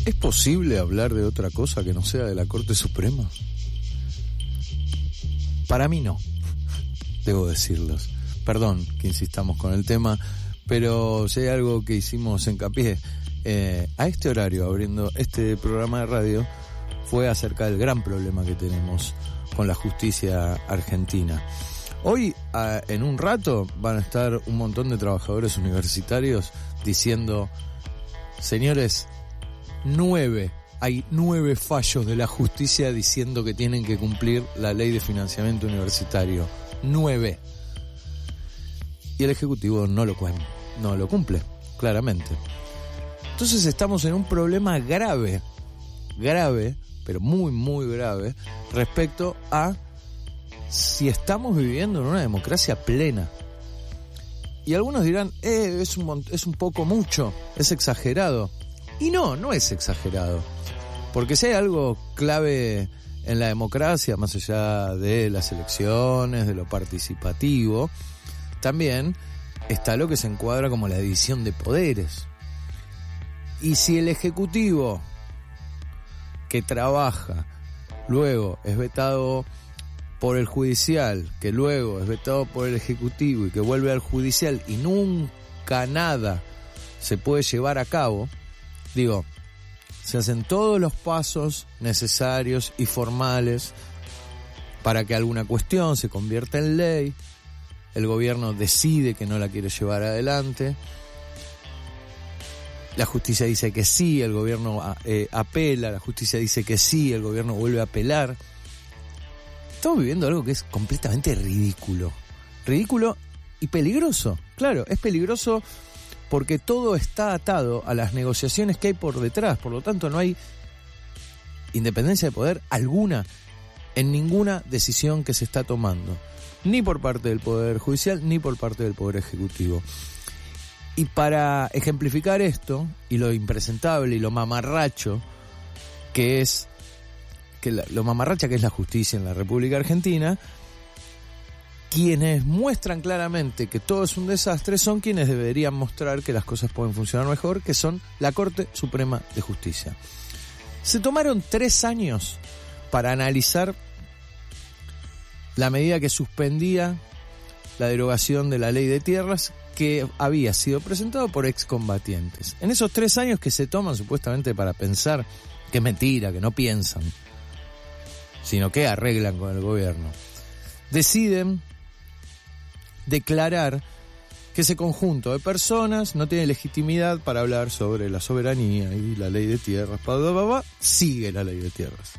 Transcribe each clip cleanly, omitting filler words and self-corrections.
¿Es posible hablar de otra cosa que no sea de la Corte Suprema? Para mí no, debo decirlos. Perdón que insistamos con el tema, pero si hay algo que hicimos hincapié a este horario, abriendo este programa de radio, fue acerca del gran problema que tenemos con la justicia argentina. Hoy, en un rato, van a estar un montón de trabajadores universitarios diciendo: señores, hay 9 fallos de la justicia diciendo que tienen que cumplir la ley de financiamiento universitario. 9. Y el Ejecutivo no lo cumple, claramente. Entonces estamos en un problema grave, pero muy, muy grave, respecto a si estamos viviendo en una democracia plena. Y algunos dirán, es un poco mucho, es exagerado. Y no es exagerado. Porque si hay algo clave en la democracia, más allá de las elecciones, de lo participativo, también está lo que se encuadra como la división de poderes. Y si el Ejecutivo, que trabaja, luego es vetado por el Judicial, que luego es vetado por el Ejecutivo y que vuelve al Judicial y nunca nada se puede llevar a cabo, digo, se hacen todos los pasos necesarios y formales para que alguna cuestión se convierta en ley, el gobierno decide que no la quiere llevar adelante, la justicia dice que sí, el gobierno apela, la justicia dice que sí, el gobierno vuelve a apelar. Estamos viviendo algo que es completamente ridículo y peligroso. Claro, es peligroso porque todo está atado a las negociaciones que hay por detrás, por lo tanto no hay independencia de poder alguna en ninguna decisión que se está tomando, ni por parte del Poder Judicial ni por parte del Poder Ejecutivo. Y para ejemplificar esto, y lo impresentable y lo mamarracho que es, lo mamarracha que es la justicia en la República Argentina, quienes muestran claramente que todo es un desastre son quienes deberían mostrar que las cosas pueden funcionar mejor, que son la Corte Suprema de Justicia. Se tomaron 3 años para analizar la medida que suspendía la derogación de la ley de tierras que había sido presentado por excombatientes. En esos 3 años que se toman supuestamente para pensar, que es mentira, que no piensan, sino que arreglan con el gobierno, deciden declarar que ese conjunto de personas no tiene legitimidad para hablar sobre la soberanía y la ley de tierras. Sigue la ley de tierras.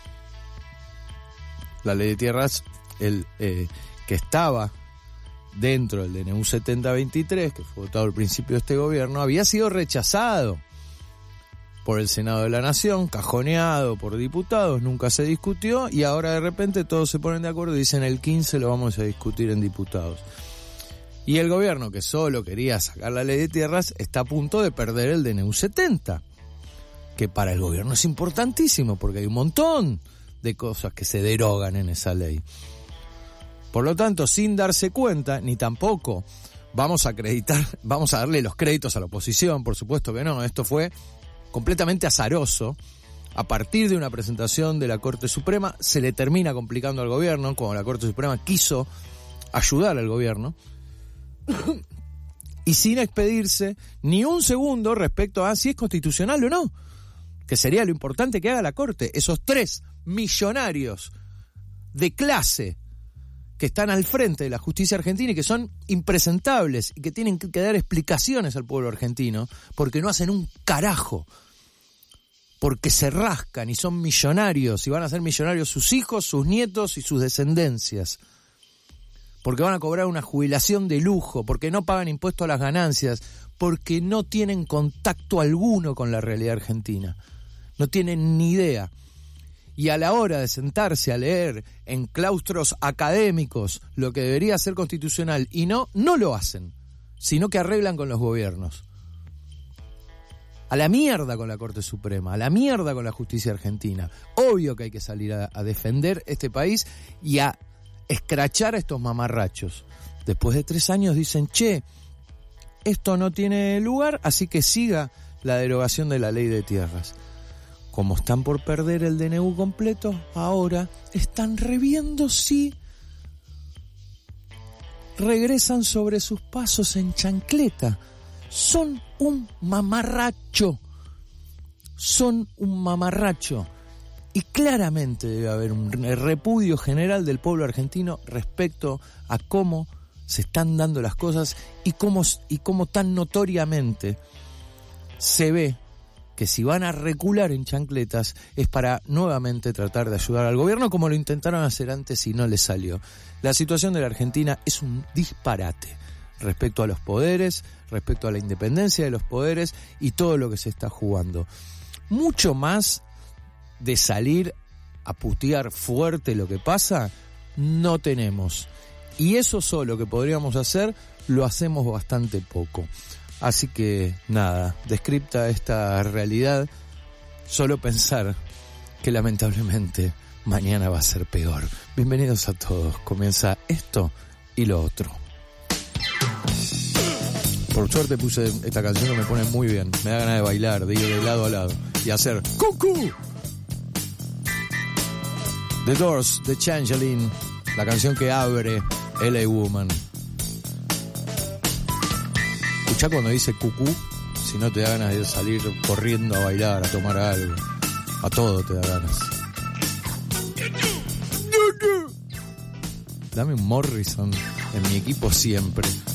La ley de tierras, que estaba dentro del DNU 7023, que fue votado al principio de este gobierno, había sido rechazado por el Senado de la Nación, cajoneado por diputados, nunca se discutió y ahora de repente todos se ponen de acuerdo y dicen el 15 lo vamos a discutir en diputados. Y el gobierno, que solo quería sacar la ley de tierras, está a punto de perder el DNU 70, que para el gobierno es importantísimo porque hay un montón de cosas que se derogan en esa ley. Por lo tanto, sin darse cuenta, ni tampoco vamos a darle los créditos a la oposición, por supuesto que no, esto fue completamente azaroso. A partir de una presentación de la Corte Suprema se le termina complicando al gobierno, como la Corte Suprema quiso ayudar al gobierno, y sin expedirse ni un segundo respecto a si es constitucional o no, que sería lo importante que haga la Corte. Esos 3 millonarios de clase que están al frente de la justicia argentina y que son impresentables y que tienen que dar explicaciones al pueblo argentino porque no hacen un carajo, porque se rascan y son millonarios y van a ser millonarios sus hijos, sus nietos y sus descendencias, porque van a cobrar una jubilación de lujo, porque no pagan impuesto a las ganancias, porque no tienen contacto alguno con la realidad argentina, no tienen ni idea. Y a la hora de sentarse a leer en claustros académicos lo que debería ser constitucional y no lo hacen, sino que arreglan con los gobiernos. A la mierda con la Corte Suprema, a la mierda con la justicia argentina. Obvio que hay que salir a defender este país y a escrachar a estos mamarrachos. Después de 3 años dicen, che, esto no tiene lugar, así que siga la derogación de la ley de tierras. como están por perder el DNU completo, ahora están reviendo si regresan sobre sus pasos en chancleta. Son un mamarracho. Son un mamarracho. Y claramente debe haber un repudio general del pueblo argentino respecto a cómo se están dando las cosas y cómo tan notoriamente se ve que si van a recular en chancletas es para nuevamente tratar de ayudar al gobierno, como lo intentaron hacer antes y no les salió. La situación de la Argentina es un disparate respecto a los poderes, respecto a la independencia de los poderes y todo lo que se está jugando. Mucho más de salir a putear fuerte lo que pasa, no tenemos. Y eso solo que podríamos hacer, lo hacemos bastante poco. Así que nada, descripta esta realidad, solo pensar que lamentablemente mañana va a ser peor. Bienvenidos a todos, comienza esto y lo otro. Por suerte puse esta canción que me pone muy bien, me da ganas de bailar, de ir de lado a lado y hacer ¡cucú! The Doors, de Changeling, la canción que abre LA Woman. Escuchá cuando dice cucú, si no te da ganas de salir corriendo a bailar, a tomar algo. A todo te da ganas. Dame un Morrison en mi equipo siempre.